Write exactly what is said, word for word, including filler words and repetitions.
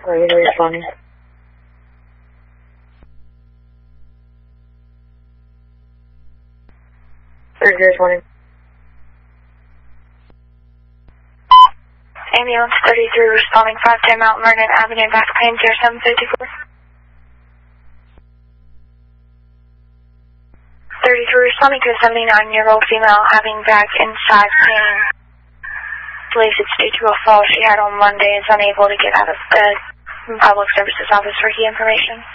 Are you responding? thirty-three responding. Ambulance thirty-three responding, five ten Mount Vernon Avenue, back pain zero seven fifty-four. thirty-three responding to a seventy-nine-year-old female having back inside pain. Believes it's due to a fall she had on Monday, is unable to get out of bed. Public Services Office for key information.